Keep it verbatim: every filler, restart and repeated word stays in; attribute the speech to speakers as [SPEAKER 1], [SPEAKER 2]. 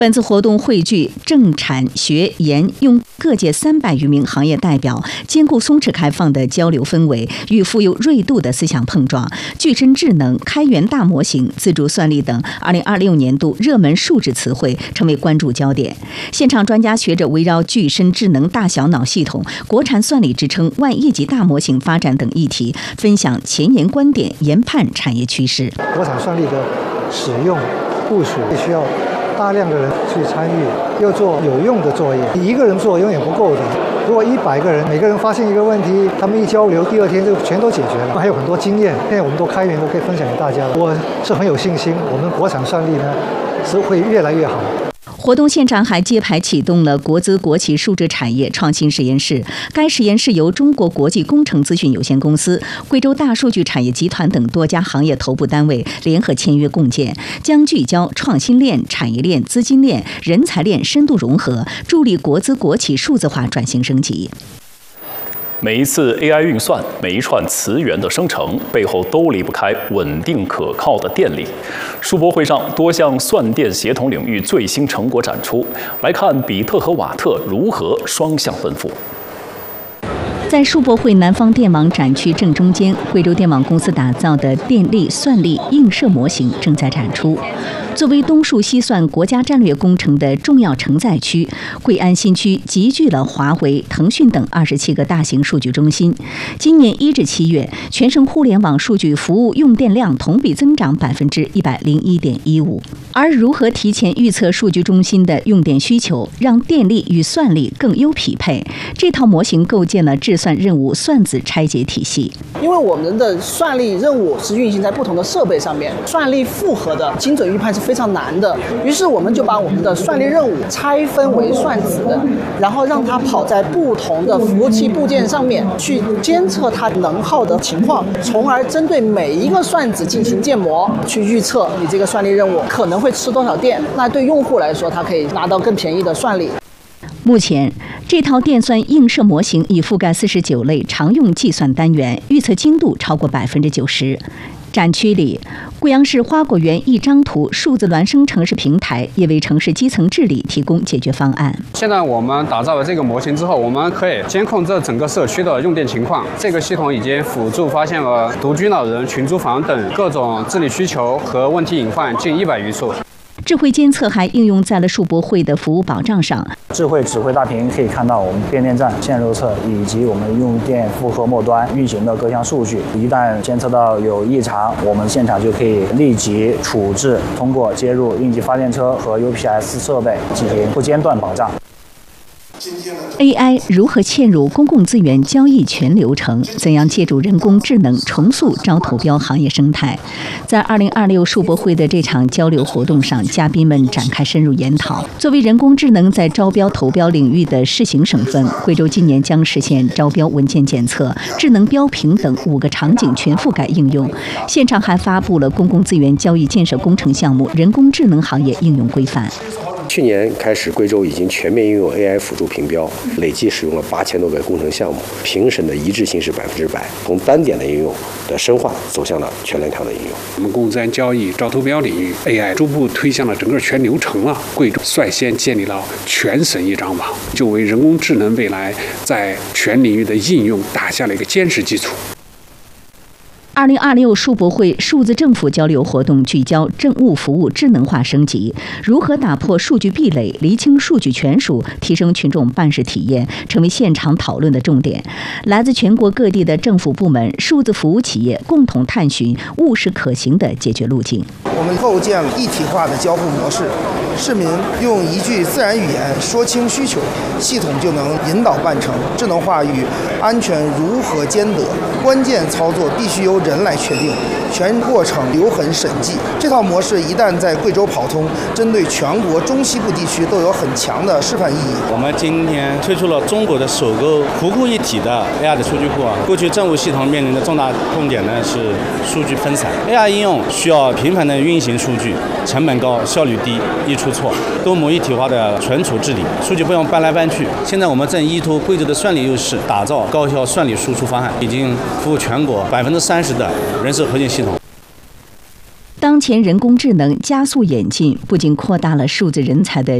[SPEAKER 1] 本次活动汇聚政产学研用各界三百余名行业代表，兼顾松弛开放的交流氛围与富有锐度的思想碰撞。具身智能、开源大模型、自主算力等二零二六年度热门数字词汇成为关注焦点。现场专家学者围绕具身智能大小脑系统、国产算力支撑万亿级大模型发展等议题，分享前沿观点，研判产业趋势。
[SPEAKER 2] 国产算力的使用部署必须要大量的人去参与，要做有用的作业。你一个人做永远不够的。如果一百个人，每个人发现一个问题，他们一交流，第二天就全都解决了。还有很多经验，现在我们都开源，都可以分享给大家。我是很有信心，我们国产算力呢是会越来越好。
[SPEAKER 1] 活动现场还揭牌启动了国资国企数字产业创新实验室。该实验室由中国国际工程资讯有限公司、贵州大数据产业集团等多家行业头部单位联合签约共建，将聚焦创新链、产业链、资金链、人才链深度融合，助力国资国企数字化转型升级。
[SPEAKER 3] 每一次 A I 运算，每一串词源的生成背后都离不开稳定可靠的电力。数博会上，多项算电协同领域最新成果展出，来看比特和瓦特如何双向奔赴。
[SPEAKER 1] 在数博会南方电网展区正中间，贵州电网公司打造的电力算力映射模型正在展出。作为东数西算国家战略工程的重要承载区，贵安新区集聚了华为、腾讯等二十七个大型数据中心。今年一至七月，全省互联网数据服务用电量同比增长百分之一百零一点一五。而如何提前预测数据中心的用电需求，让电力与算力更优匹配？这套模型构建了智算任务算子拆解体系。
[SPEAKER 4] 因为我们的算力任务是运行在不同的设备上面，算力复合的精准预判是非常难的。于是我们就把我们的算力任务拆分为算子的，然后让它跑在不同的服务器部件上面去监测它能耗的情况，从而针对每一个算子进行建模，去预测你这个算力任务可能会吃多少电。那对用户来说，它可以拿到更便宜的算力。
[SPEAKER 1] 目前，这套电算映射模型已覆盖四十九类常用计算单元，预测精度超过百分之九十。展区里，贵阳市花果园一张图数字孪生城市平台也为城市基层治理提供解决方案。
[SPEAKER 5] 现在我们打造了这个模型之后，我们可以监控这整个社区的用电情况。这个系统已经辅助发现了独居老人、群租房等各种治理需求和问题隐患近一百余处。
[SPEAKER 1] 智慧监测还应用在了数博会的服务保障上。
[SPEAKER 6] 智慧指挥大屏可以看到我们变电站线路测以及我们用电负荷末端运行的各项数据。一旦监测到有异常，我们现场就可以立即处置，通过接入应急发电车和 U P S 设备进行不间断保障。
[SPEAKER 1] A I 如何嵌入公共资源交易全流程？怎样借助人工智能重塑招投标行业生态？在二零二六数博会的这场交流活动上，嘉宾们展开深入研讨。作为人工智能在招标投标领域的试行省份，贵州今年将实现招标文件检测、智能标评等五个场景全覆盖应用。现场还发布了公共资源交易建设工程项目人工智能行业应用规范。
[SPEAKER 7] 去年开始，贵州已经全面应用 A I 辅助评标，累计使用了八千多个工程项目，评审的一致性是百分之百。从单点的应用的深化走向了全链条的应用。
[SPEAKER 8] 我们公共资源交易招投标领域 ，A I 逐步推向了整个全流程了。贵州率先建立了全省一张网，就为人工智能未来在全领域的应用打下了一个坚实基础。
[SPEAKER 1] 二零二六数博会数字政府交流活动聚焦政务服务智能化升级，如何打破数据壁垒，厘清数据权属，提升群众办事体验，成为现场讨论的重点。来自全国各地的政府部门、数字服务企业共同探寻务实可行的解决路径。
[SPEAKER 9] 我们构建了一体化的交互模式，市民用一句自然语言说清需求，系统就能引导办成。智能化与安全如何兼得，关键操作必须由人来确定，全过程留痕审计。这套模式一旦在贵州跑通，针对全国中西部地区都有很强的示范意义。
[SPEAKER 10] 我们今天推出了中国的首个湖库一体的 A I 的数据库啊。过去政务系统面临的重大痛点呢是数据分散 ，A I 应用需要频繁的运行数据，成本高，效率低，易出错。多模一体化的存储治理，数据不用搬来搬去。现在我们正依托贵州的算力优势，打造高效算力输出方案，已经服务全国百分之三十的人事核心系统。
[SPEAKER 1] 当前人工智能加速演进，不仅扩大了数字人才的